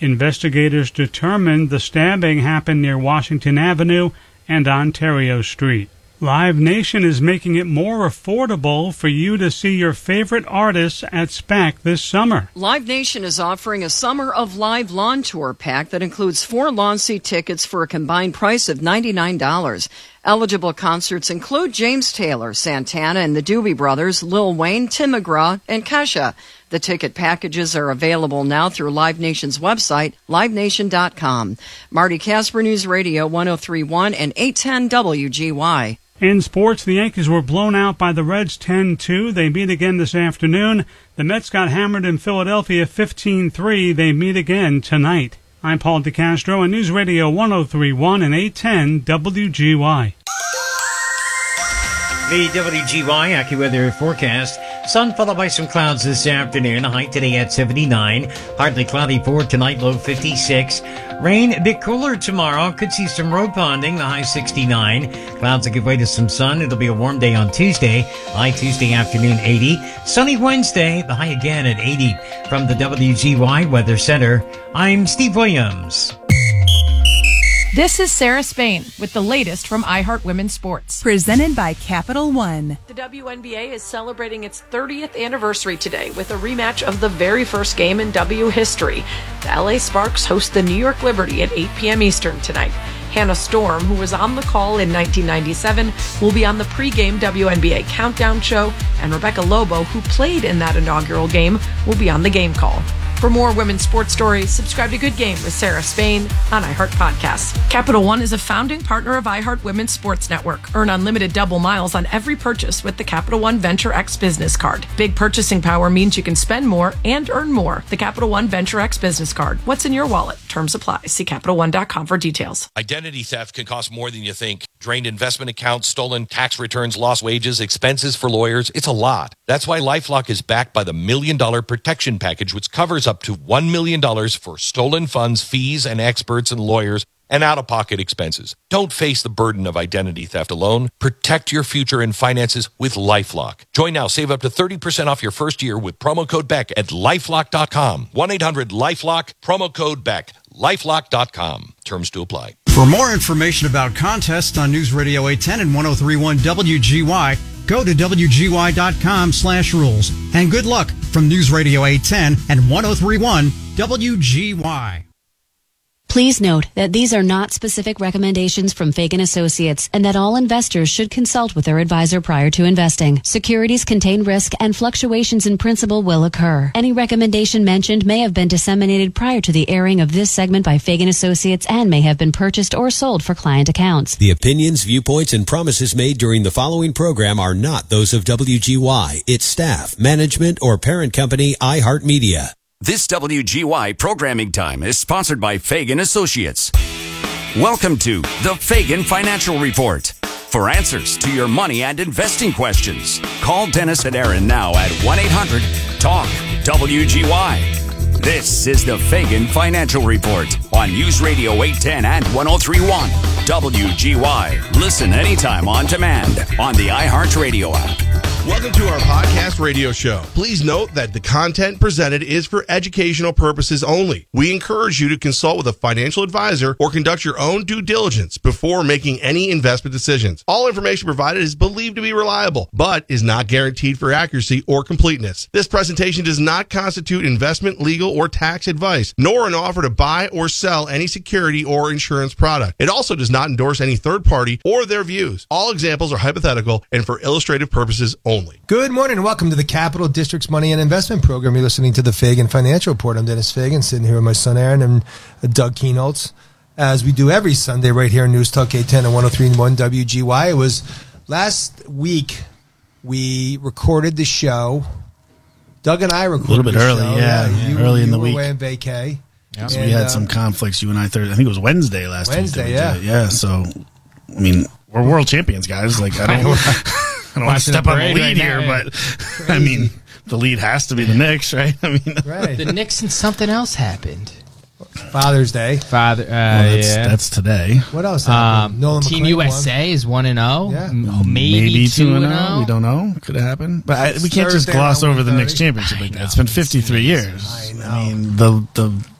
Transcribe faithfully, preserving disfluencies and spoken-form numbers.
Investigators determined the stabbing happened near Washington Avenue and Ontario Street. Live Nation is making it more affordable for you to see your favorite artists at SPAC this summer. Live Nation is offering a Summer of Live lawn tour pack that includes four lawn seat tickets for a combined price of ninety-nine dollars. Eligible concerts include James Taylor, Santana and the Doobie Brothers, Lil Wayne, Tim McGraw, and Kesha. The ticket packages are available now through Live Nation's website, live nation dot com. Marty Casper, News Radio one oh three point one and eight ten W G Y. In sports, the Yankees were blown out by the Reds ten two. They meet again this afternoon. The Mets got hammered in Philadelphia fifteen three. They meet again tonight. I'm Paul DeCastro on News Radio one oh three point one and eight ten W G Y. The W G Y AccuWeather forecast. Sun followed by some clouds this afternoon. High today at seventy-nine. Partly cloudy for tonight, low fifty-six. Rain a bit cooler tomorrow. Could see some road ponding, the high sixty-nine. Clouds that give way to some sun. It'll be a warm day on Tuesday. High Tuesday afternoon, eighty. Sunny Wednesday, the high again at eighty. From the W G Y Weather Center, I'm Steve Williams. This is Sarah Spain with the latest from iHeart Women's Sports. Presented by Capital One. The W N B A is celebrating its thirtieth anniversary today with a rematch of the very first game in W history. The L A Sparks host the New York Liberty at eight p.m. Eastern tonight. Hannah Storm, who was on the call in nineteen ninety-seven, will be on the pregame W N B A Countdown show, and Rebecca Lobo, who played in that inaugural game, will be on the game call. For more women's sports stories, subscribe to Good Game with Sarah Spain on iHeart Podcasts. Capital One is a founding partner of iHeart Women's Sports Network. Earn unlimited double miles on every purchase with the Capital One Venture X Business Card. Big purchasing power means you can spend more and earn more. The Capital One Venture X Business Card. What's in your wallet? Terms apply. See Capital One dot com for details. Identity theft can cost more than you think. Drained investment accounts, stolen tax returns, lost wages, expenses for lawyers. It's a lot. That's why LifeLock is backed by the Million Dollar Protection Package, which covers up to one million dollars for stolen funds, fees, and experts and lawyers, and out-of-pocket expenses. Don't face the burden of identity theft alone. Protect your future and finances with LifeLock. Join now. Save up to thirty percent off your first year with promo code Beck at lifelock dot com. one eight hundred LifeLock, promo code Beck. lifelock dot com. Terms to apply. For more information about contests on News Radio eight ten and one oh three point one W G Y, go to W G Y dot com slash rules. And good luck from News Radio eight ten and one oh three point one W G Y. Please note that these are not specific recommendations from Fagan Associates and that all investors should consult with their advisor prior to investing. Securities contain risk and fluctuations in principal will occur. Any recommendation mentioned may have been disseminated prior to the airing of this segment by Fagan Associates and may have been purchased or sold for client accounts. The opinions, viewpoints, and promises made during the following program are not those of W G Y, its staff, management, or parent company iHeartMedia. This W G Y programming time is sponsored by Fagan Associates. Welcome to the Fagan Financial Report. For answers to your money and investing questions, call Dennis and Aaron now at one eight hundred talk W G Y. This is the Fagan Financial Report on News Radio eight ten and one oh three point one W G Y. Listen anytime on demand on the iHeartRadio app. Welcome to our podcast radio show. Please note that the content presented is for educational purposes only. We encourage you to consult with a financial advisor or conduct your own due diligence before making any investment decisions. All information provided is believed to be reliable, but is not guaranteed for accuracy or completeness. This presentation does not constitute investment, legal, or tax advice, nor an offer to buy or sell any security or insurance product. It also does not endorse any third party or their views. All examples are hypothetical and for illustrative purposes only. Good morning and welcome to the Capital District's Money and Investment Program. You're listening to the Fagan Financial Report. I'm Dennis Fagan, sitting here with my son Aaron and Doug Keenholz, as we do every Sunday right here on News Talk eight ten and one oh three point one W G Y. It was last week we recorded the show. Doug and I recorded a little bit the early, show. yeah, yeah you, early you in the were week. Away in vacay. Yeah, so we had uh, some conflicts. You and I, Thursday. I think it was Wednesday last Wednesday, week. Wednesday, yeah, yeah. So, I mean, we're world champions, guys. Like, I don't, I don't want to step on the lead right here, now, but crazy. I mean, the lead has to be the Knicks, right? I mean, right. The Knicks and something else happened. Father's Day. Father, uh, well, that's, yeah. that's today. What else happened? Um, Team U S A won. Is one and zero. Yeah. Maybe, Maybe two and zero. We don't know. Could have happened, but I, we can't just gloss over the Knicks championship like that. It's been fifty-three years. I know. I mean, the the